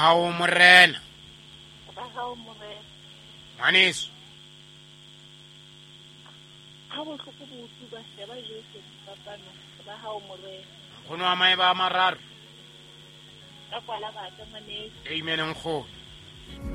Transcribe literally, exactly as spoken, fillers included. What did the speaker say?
hao morena ba hao morena ngwaneso ha bo hloko botsu ba se ba jese papana ba hao morena khono wa mae ba mararo ka kwala ba tsamane amen nkgo